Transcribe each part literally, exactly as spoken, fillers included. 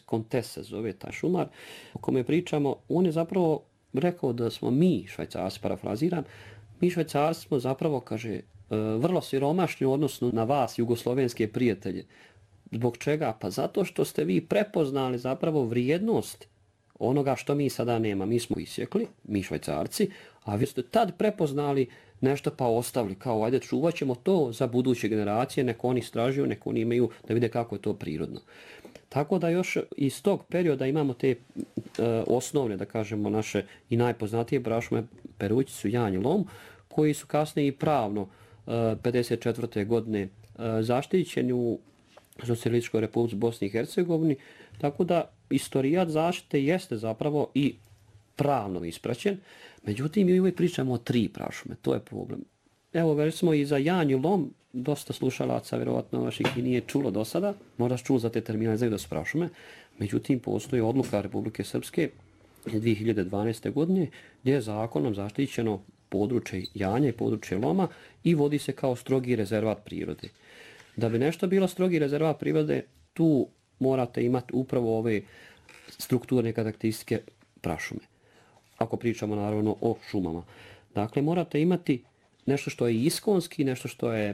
Contes se zove taj šumar, o kome pričamo, on je zapravo rekao da smo mi, Švajcarci, parafraziram, mi Švajcarci smo zapravo, kaže, vrlo siromašni u odnosu na vas, jugoslovenske prijatelje. Zbog čega? Pa zato što ste vi prepoznali zapravo vrijednost onoga što mi sada nema. Mi smo isjekli, mi Švajcarci, a vi ste tad prepoznali nešto pa ostavili, kao ajde čuvat ćemo to za buduće generacije, neko oni istražuju, neko oni imaju da vide kako je to prirodno. Tako da još iz tog perioda imamo te e, osnovne, da kažemo, naše i najpoznatije prašume Perućicu, Janj i Lom, koji su kasnije i pravno e, pedeset četvrte godine e, zaštićeni u Socijalističkoj Republici Bosni i Hercegovini, tako da istorijat zaštite jeste zapravo i pravno ispraćen, međutim mi uvijek pričamo o tri prašume, to je problem. Evo, već smo i za Janj i Lom, dosta slušalaca, vjerovatno vaših i nije čulo do sada, možda su čulo za te termine, znaju da su prašume, međutim postoji odluka Republike Srpske dvije hiljade dvanaeste. godine gdje je zakonom zaštićeno područje Janja i područje Loma i vodi se kao strogi rezervat prirode. Da bi nešto bilo strogi rezervat prirode, tu morate imati upravo ove strukturne karakteristike prašume. Ako pričamo naravno o šumama. Dakle, morate imati nešto što je iskonski, nešto što je e,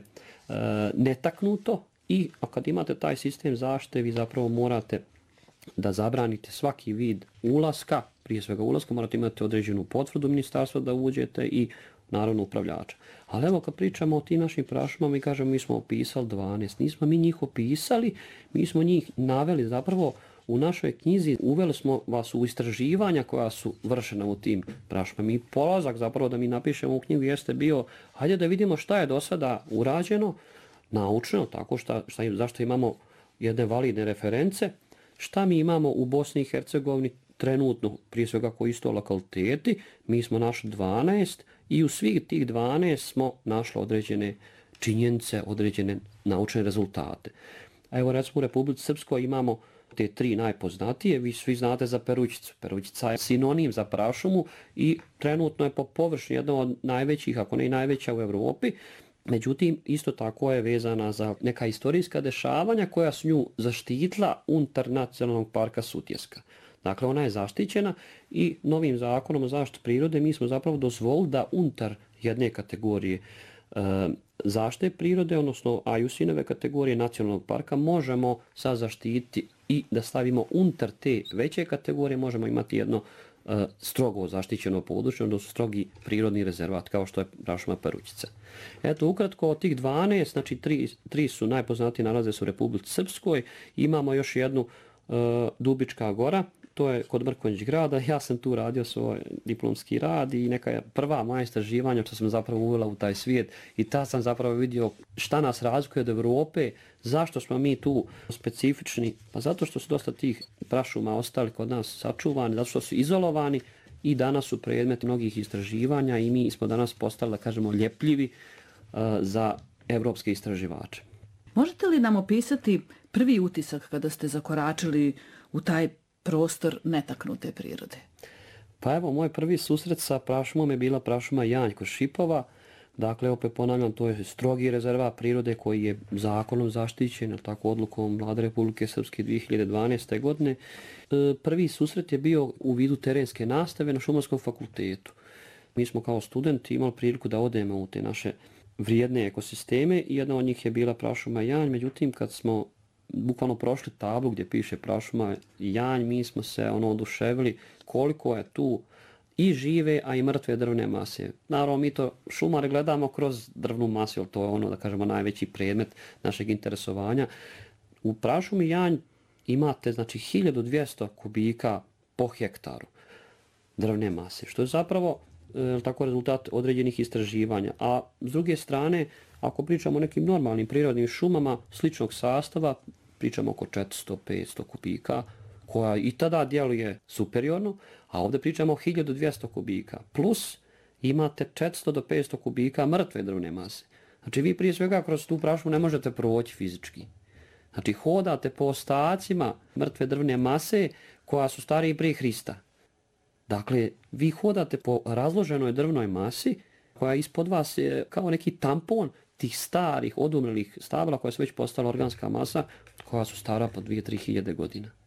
netaknuto i a kad imate taj sistem zaštite, vi zapravo morate da zabranite svaki vid ulaska, prije svega ulaska, morate imati određenu potvrdu ministarstva da uđete i naravno upravljača. Ali evo kad pričamo o tim našim prašumama, mi kažemo mi smo opisali dvanaest, nismo mi njih opisali, mi smo njih naveli zapravo u našoj knjizi, uveli smo vas u istraživanja koja su vršena u tim prašumama. Mi polazak zapravo da mi napišemo u knjigu jeste bio, hajde da vidimo šta je do sada urađeno, naučno, tako šta, šta, zašto imamo jedne validne reference, šta mi imamo u Bosni i Hercegovini trenutno, prije svega koji isto lokaliteti, mi smo našli dvanaest i u svih tih dvanaest smo našli određene činjenice, određene naučne rezultate. A evo recimo u Republici Srpskoj imamo te tri najpoznatije, vi svi znate za Perućicu. Perućica je sinonim za prašumu i trenutno je po površini jedna od najvećih, ako ne i najveća u Evropi. Međutim, isto tako je vezana za neka istorijska dešavanja koja su nju zaštitila unutar Nacionalnog parka Sutjeska. Dakle, ona je zaštićena i novim zakonom o zaštiti prirode mi smo zapravo dozvolili da unutar jedne kategorije e, zaštite prirode, odnosno A I U S I N-ove kategorije nacionalnog parka, možemo sad zaštititi i da stavimo unutar te veće kategorije, možemo imati jedno e, strogo zaštićeno područje, odnosno strogi prirodni rezervat, kao što je prašuma Perućica. Eto, ukratko, od tih dvanaest, znači tri, tri su najpoznatiji, nalaze se u Republici Srpskoj, imamo još jednu e, Dubička gora, to je kod Mrkonjić grada, ja sam tu radio svoj diplomski rad i neka prva moja istraživanja što sam zapravo uvela u taj svijet i ta sam zapravo vidio šta nas razlikuje od Evrope, zašto smo mi tu specifični, pa zato što su dosta tih prašuma ostali kod nas sačuvani, zato što su izolovani i danas su predmet mnogih istraživanja i mi smo danas postali, da kažemo, ljepljivi uh, za evropske istraživače. Možete li nam opisati prvi utisak kada ste zakoračili u taj prostor netaknute prirode? Pa evo, moj prvi susret sa prašumom je bila prašuma Janj kod Šipova. Dakle, opet ponavljam, to je strogi rezervat prirode koji je zakonom zaštićen, tako odlukom Vlade Republike Srpske dvije hiljade dvanaeste. godine. Prvi susret je bio u vidu terenske nastave na Šumarskom fakultetu. Mi smo kao studenti imali priliku da odemo u te naše vrijedne ekosisteme i jedna od njih je bila prašuma Janj, međutim kad smo bukvalno prošli tablu gdje piše prašuma Janj, mi smo se ono oduševili koliko je tu i žive, a i mrtve drvne mase. Naravno, mi to šumari gledamo kroz drvnu masu, jer to je ono, da kažemo, najveći predmet našeg interesovanja. U prašumi Janj imate, znači, hiljadu dvjesto kubika po hektaru drvne mase, što je zapravo e, tako rezultat određenih istraživanja. A s druge strane, ako pričamo o nekim normalnim prirodnim šumama sličnog sastava, pričamo oko četiristo do petsto kubika, koja i tada djeluje superiorno, a ovdje pričamo o hiljadu dvjesto kubika. Plus imate četiristo do petsto kubika mrtve drvne mase. Znači vi prije svega kroz tu prašumu ne možete proći fizički. Znači hodate po ostacima mrtve drvne mase koja su stariji prije Hrista. Dakle, vi hodate po razloženoj drvnoj masi koja ispod vas je kao neki tampon tih starih, odumrelih stabla koja su već postala organska masa koja su stara po dvije do tri hiljade godina.